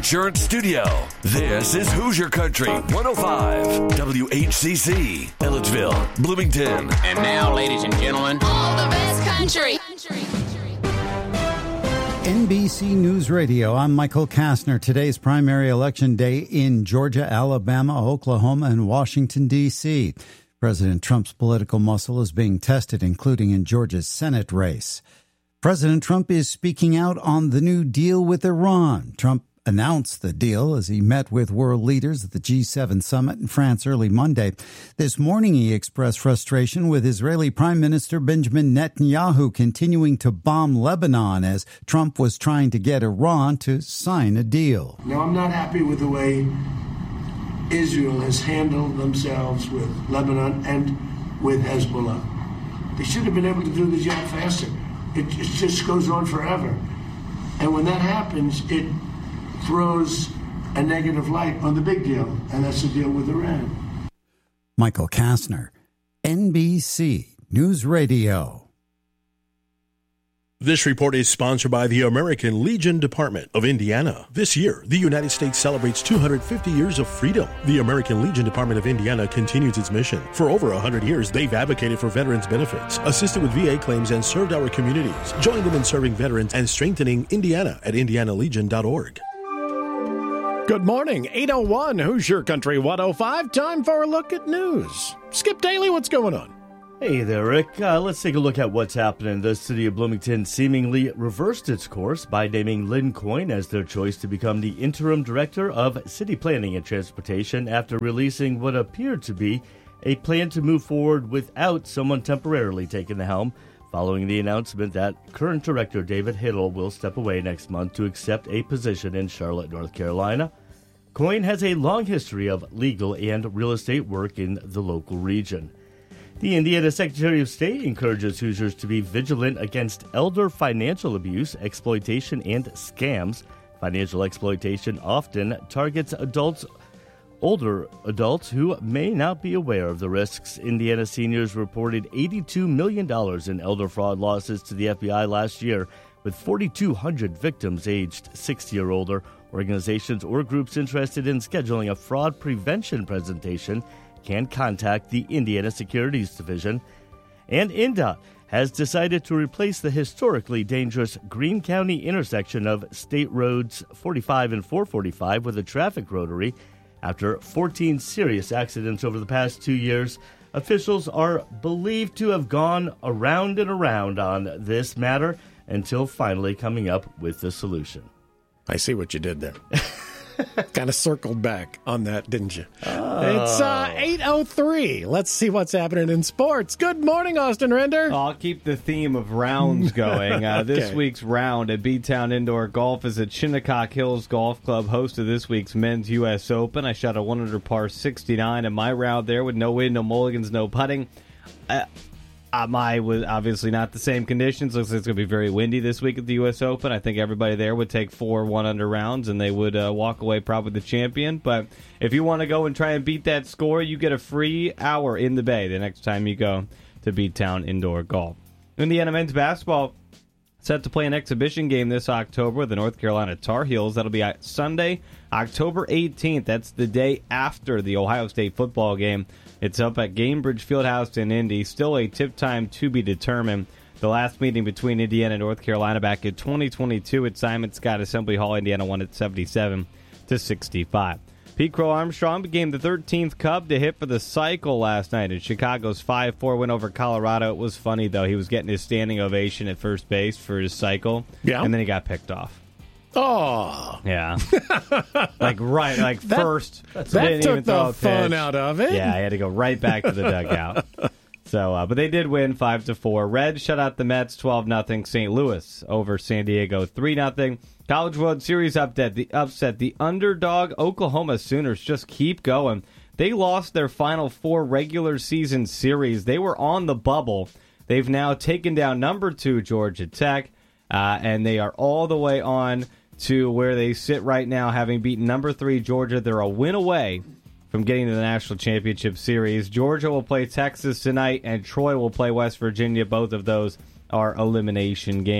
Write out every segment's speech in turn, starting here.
Insurance Studio. This is Hoosier Country 105 WHCC, Ellettsville, Bloomington. And now, ladies and gentlemen, all the best country. NBC News Radio. I'm Michael Kastner. Today's primary election day in Georgia, Alabama, Oklahoma, and Washington, D.C. President Trump's political muscle is being tested, including in Georgia's Senate race. President Trump is speaking out on the new deal with Iran. Trump announced the deal as he met with world leaders at the G7 summit in France early Monday. This morning, he expressed frustration with Israeli Prime Minister Benjamin Netanyahu continuing to bomb Lebanon as Trump was trying to get Iran to sign a deal. Now, I'm not happy with the way Israel has handled themselves with Lebanon and with Hezbollah. They should have been able to do the job faster. It just goes on forever. And when that happens, it throws a negative light on the big deal, and that's the deal with Iran. Michael Kastner, NBC News Radio. This report is sponsored by the American Legion Department of Indiana. This year, the United States celebrates 250 years of freedom. The American Legion Department of Indiana continues its mission. For over 100 years, they've advocated for veterans' benefits, assisted with VA claims, and served our communities. Join them in serving veterans and strengthening Indiana at indianalegion.org. Good morning, 8:01, Hoosier Country 105. Time for a look at news. Skip Daly, what's going on? Hey there, Rick. Let's take a look at what's happening. The city of Bloomington seemingly reversed its course by naming Lynn Coyne as their choice to become the interim director of city planning and transportation after releasing what appeared to be a plan to move forward without someone temporarily taking the helm, following the announcement that current director David Hiddle will step away next month to accept a position in Charlotte, North Carolina. Coyne has a long history of legal and real estate work in the local region. The Indiana Secretary of State encourages Hoosiers to be vigilant against elder financial abuse, exploitation, and scams. Financial exploitation often targets older adults who may not be aware of the risks. Indiana seniors reported $82 million in elder fraud losses to the FBI last year, with 4,200 victims aged 60 or older. Organizations or groups interested in scheduling a fraud prevention presentation can contact the Indiana Securities Division. And INDOT has decided to replace the historically dangerous Greene County intersection of State Roads 45 and 445 with a traffic rotary. After 14 serious accidents over the past 2 years, officials are believed to have gone around and around on this matter until finally coming up with a solution. I see what you did there. Kind of circled back on that, didn't you? It's 8:03. Let's see what's happening in sports. Good morning, Austin Render. I'll keep the theme of rounds going. This week's round at B-Town Indoor Golf is at Shinnecock Hills Golf Club, host of this week's Men's U.S. Open. I shot a 100 par 69 in my round there with no wind, no mulligans, no putting. My was obviously not the same conditions. Looks like it's going to be very windy this week at the U.S. Open. I think everybody there would take 4 1-under rounds, and they would walk away probably the champion. But if you want to go and try and beat that score, you get a free hour in the bay the next time you go to B-Town Indoor Golf. Indiana men's basketball set to play an exhibition game this October with the North Carolina Tar Heels. That'll be Sunday, October 18th. That's the day after the Ohio State football game. It's up at Gainbridge Fieldhouse in Indy. Still a tip time to be determined. The last meeting between Indiana and North Carolina back in 2022 at Simon Scott Assembly Hall, Indiana won at 77-65. Pete Crow Armstrong became the 13th Cub to hit for the cycle last night in Chicago's 5-4 win over Colorado. It was funny, though. He was getting his standing ovation at first base for his cycle, and then he got picked off. Oh. Yeah. First. That took the fun out of it. Yeah, he had to go right back to the dugout. So, but they did win 5-4. Reds shut out the Mets 12-0. St. Louis over San Diego 3-0. College World Series upset. The underdog Oklahoma Sooners just keep going. They lost their final 4 regular season series. They were on the bubble. They've now taken down number 2 Georgia Tech, and they are all the way on to where they sit right now, having beaten number 3 Georgia. They're a win away from getting to the National Championship Series. Georgia will play Texas tonight, and Troy will play West Virginia. Both of those are elimination games.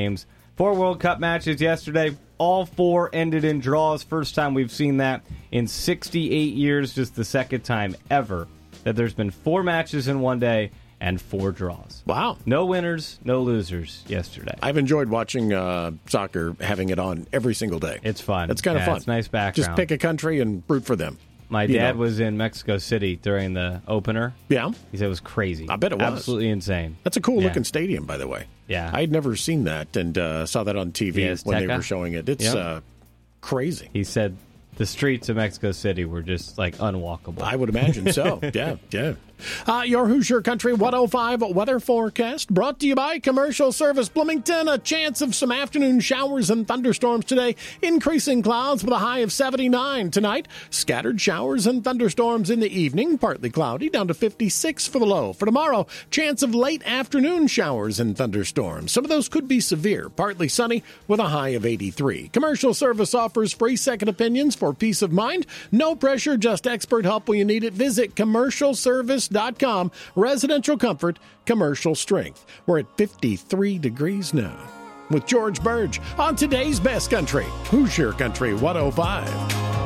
4 World Cup matches yesterday. All 4 ended in draws. First time we've seen that in 68 years. Just the second time ever that there's been 4 matches in one day and 4 draws. Wow. No winners, no losers yesterday. I've enjoyed watching soccer, having it on every single day. It's fun. It's kind of fun. It's nice background. Just pick a country and root for them. My dad was in Mexico City during the opener. Yeah. He said it was crazy. I bet it was. Absolutely insane. That's a cool looking stadium, by the way. Yeah. I'd never seen that and saw that on TV when they were showing it. It's crazy. He said the streets of Mexico City were just like unwalkable. I would imagine so. Yeah. Your Hoosier Country 105 weather forecast brought to you by Commercial Service Bloomington. A chance of some afternoon showers and thunderstorms today. Increasing clouds with a high of 79 tonight. Scattered showers and thunderstorms in the evening. Partly cloudy down to 56 for the low. For tomorrow, chance of late afternoon showers and thunderstorms. Some of those could be severe. Partly sunny with a high of 83. Commercial Service offers free second opinions for peace of mind. No pressure, just expert help when you need it. Visit commercialservice.com. Residential comfort, commercial strength. We're at 53 degrees now. With George Burge on today's Best Country, Hoosier Country 105.